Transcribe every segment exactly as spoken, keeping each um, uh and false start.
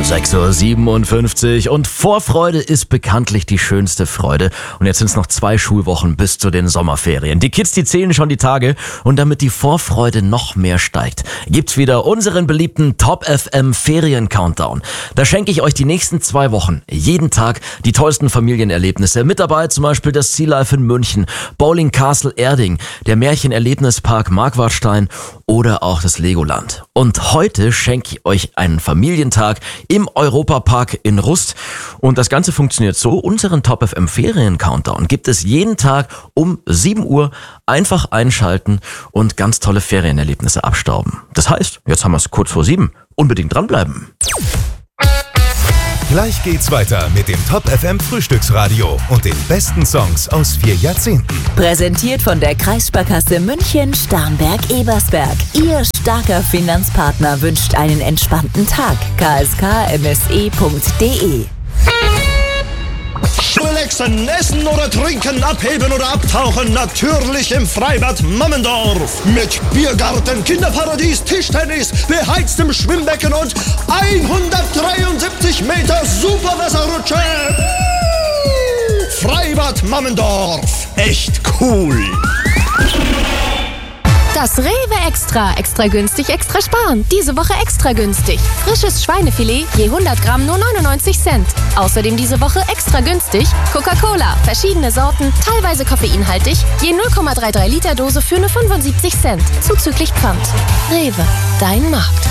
sechs Uhr siebenundfünfzig und Vorfreude ist bekanntlich die schönste Freude. Und jetzt sind es noch zwei Schulwochen bis zu den Sommerferien. Die Kids, die zählen schon die Tage. Und damit die Vorfreude noch mehr steigt, gibt's wieder unseren beliebten Top F M Ferien-Countdown. Da schenke ich euch die nächsten zwei Wochen jeden Tag die tollsten Familienerlebnisse. Mit dabei zum Beispiel das Sea Life in München, Bowling Castle Erding, der Märchenerlebnispark Marquardstein oder auch das Legoland. Und heute schenke ich euch einen Familientag im Europapark in Rust. Und das Ganze funktioniert so: Unseren Top F M Ferien Countdown gibt es jeden Tag um sieben Uhr. Einfach einschalten und ganz tolle Ferienerlebnisse abstauben. Das heißt, jetzt haben wir es kurz vor sieben. Unbedingt dranbleiben. Gleich geht's weiter mit dem Top F M Frühstücksradio und den besten Songs aus vier Jahrzehnten. Präsentiert von der Kreissparkasse München Starnberg-Ebersberg. Ihr starker Finanzpartner wünscht einen entspannten Tag. k s k m s e punkt d e. Relaxen, essen oder trinken, abheben oder abtauchen, natürlich im Freibad Mammendorf. Mit Biergarten, Kinderparadies, Tischtennis, beheiztem Schwimmbecken und hundertdreiundsiebzig Meter Superwasserrutsche. Freibad Mammendorf, echt cool. Das Rewe Extra. Extra günstig, extra sparen. Diese Woche extra günstig. Frisches Schweinefilet je hundert Gramm nur neunundneunzig Cent. Außerdem diese Woche extra günstig Coca-Cola. Verschiedene Sorten, teilweise koffeinhaltig. Je null Komma dreiunddreißig Liter Dose für nur fünfundsiebzig Cent. Zuzüglich Pfand. Rewe, dein Markt.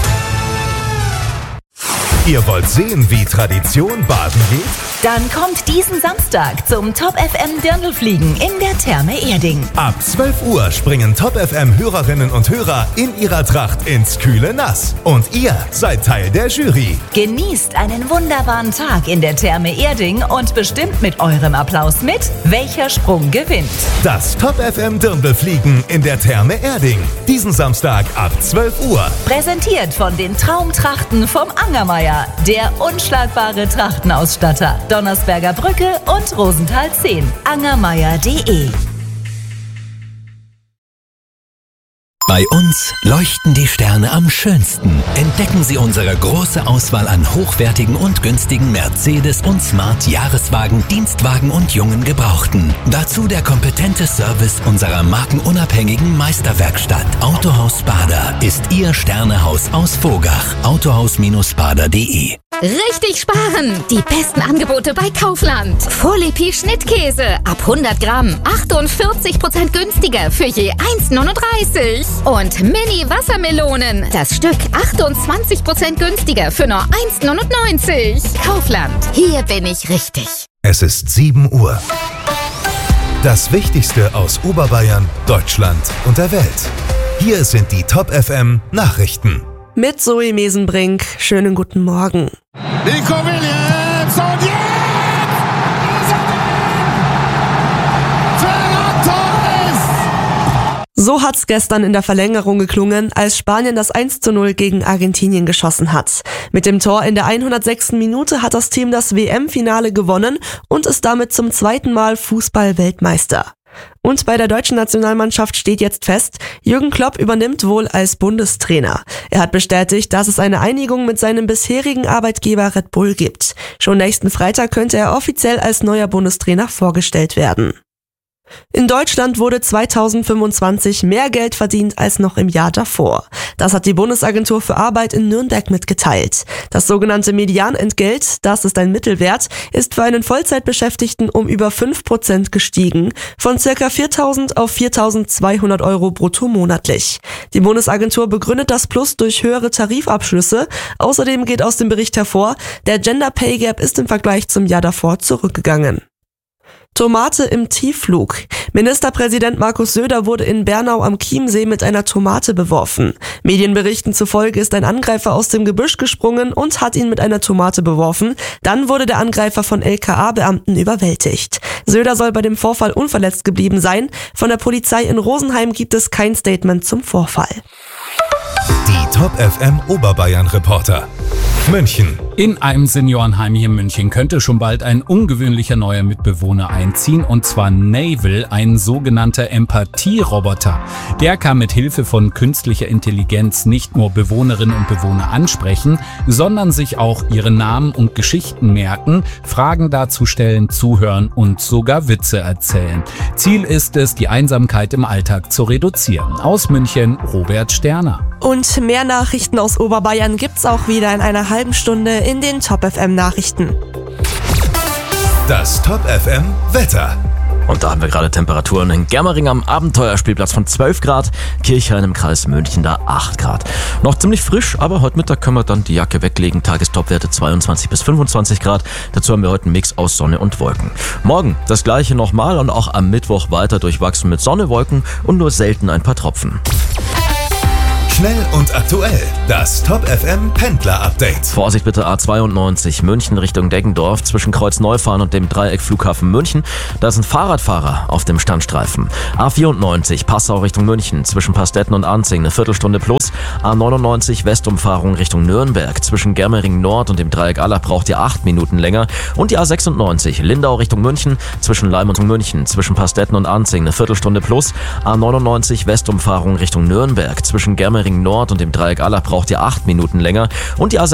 Ihr wollt sehen, wie Tradition baden geht? Dann kommt diesen Samstag zum Top F M Dirndlfliegen in der Therme Erding. Ab zwölf Uhr springen Top F M Hörerinnen und Hörer in ihrer Tracht ins kühle Nass. Und ihr seid Teil der Jury. Genießt einen wunderbaren Tag in der Therme Erding und bestimmt mit eurem Applaus mit, welcher Sprung gewinnt. Das Top F M Dirndlfliegen in der Therme Erding. Diesen Samstag ab zwölf Uhr. Präsentiert von den Traumtrachten vom Angermeier, der unschlagbare Trachtenausstatter. Donnersberger Brücke und Rosenthal zehn. angermeier punkt de. Bei uns leuchten die Sterne am schönsten. Entdecken Sie unsere große Auswahl an hochwertigen und günstigen Mercedes- und Smart-Jahreswagen, Dienstwagen und jungen Gebrauchten. Dazu der kompetente Service unserer markenunabhängigen Meisterwerkstatt. Autohaus Bader ist Ihr Sternehaus aus Vogach. autohaus Bader punkt de. Richtig sparen! Die besten Angebote bei Kaufland. Folepi Schnittkäse ab hundert Gramm. achtundvierzig Prozent günstiger für je eins Komma neununddreißig. Und Mini-Wassermelonen. Das Stück achtundzwanzig Prozent günstiger für nur eins Komma neunundneunzig. Kaufland. Hier bin ich richtig. Es ist sieben Uhr. Das Wichtigste aus Oberbayern, Deutschland und der Welt. Hier sind die Top F M Nachrichten. Mit Zoe Mesenbrink. Schönen guten Morgen. Nico Williams und jetzt! Ferran Torres! So hat's gestern in der Verlängerung geklungen, als Spanien das eins zu null gegen Argentinien geschossen hat. Mit dem Tor in der hundertsechsten Minute hat das Team das W M-Finale gewonnen und ist damit zum zweiten Mal Fußball-Weltmeister. Und bei der deutschen Nationalmannschaft steht jetzt fest, Jürgen Klopp übernimmt wohl als Bundestrainer. Er hat bestätigt, dass es eine Einigung mit seinem bisherigen Arbeitgeber Red Bull gibt. Schon nächsten Freitag könnte er offiziell als neuer Bundestrainer vorgestellt werden. In Deutschland wurde zweitausendfünfundzwanzig mehr Geld verdient als noch im Jahr davor. Das hat die Bundesagentur für Arbeit in Nürnberg mitgeteilt. Das sogenannte Medianentgelt, das ist ein Mittelwert, ist für einen Vollzeitbeschäftigten um über fünf Prozent gestiegen, von ca. viertausend auf viertausendzweihundert Euro brutto monatlich. Die Bundesagentur begründet das Plus durch höhere Tarifabschlüsse. Außerdem geht aus dem Bericht hervor, der Gender Pay Gap ist im Vergleich zum Jahr davor zurückgegangen. Tomate im Tiefflug. Ministerpräsident Markus Söder wurde in Bernau am Chiemsee mit einer Tomate beworfen. Medienberichten zufolge ist ein Angreifer aus dem Gebüsch gesprungen und hat ihn mit einer Tomate beworfen. Dann wurde der Angreifer von L K A-Beamten überwältigt. Söder soll bei dem Vorfall unverletzt geblieben sein. Von der Polizei in Rosenheim gibt es kein Statement zum Vorfall. Die Top F M Oberbayern Reporter. München. In einem Seniorenheim hier in München könnte schon bald ein ungewöhnlicher neuer Mitbewohner einziehen, und zwar Naval, ein sogenannter Empathieroboter. Der kann mit Hilfe von künstlicher Intelligenz nicht nur Bewohnerinnen und Bewohner ansprechen, sondern sich auch ihre Namen und Geschichten merken, Fragen dazu stellen, zuhören und sogar Witze erzählen. Ziel ist es, die Einsamkeit im Alltag zu reduzieren. Aus München, Robert Sterner. Und mehr Nachrichten aus Oberbayern gibt's auch wieder in einer halben Stunde in den Top F M Nachrichten. Das Top F M Wetter. Und da haben wir gerade Temperaturen in Germering am Abenteuerspielplatz von zwölf Grad, Kirchhain im Kreis München da acht Grad. Noch ziemlich frisch, aber heute Mittag können wir dann die Jacke weglegen. Tagestopwerte zweiundzwanzig bis fünfundzwanzig Grad. Dazu haben wir heute einen Mix aus Sonne und Wolken. Morgen das gleiche nochmal und auch am Mittwoch weiter durchwachsen mit Sonne, Wolken und nur selten ein paar Tropfen. Schnell und aktuell. Das Top F M Pendler Update. Vorsicht bitte, A zweiundneunzig München Richtung Deggendorf zwischen Kreuz Neufahren und dem Dreieck Flughafen München. Da sind Fahrradfahrer auf dem Standstreifen. A vierundneunzig Passau Richtung München zwischen Pastetten und Anzing eine Viertelstunde plus. A neunundneunzig Westumfahrung Richtung Nürnberg zwischen Germering Nord und dem Dreieck Allach braucht ihr acht Minuten länger. Und die A sechsundneunzig Lindau Richtung München zwischen Leim und München zwischen Pastetten und Anzing eine Viertelstunde plus. A neunundneunzig Westumfahrung Richtung Nürnberg zwischen Germering Nord und dem Dreieck Allach braucht ihr acht Minuten länger. Und die A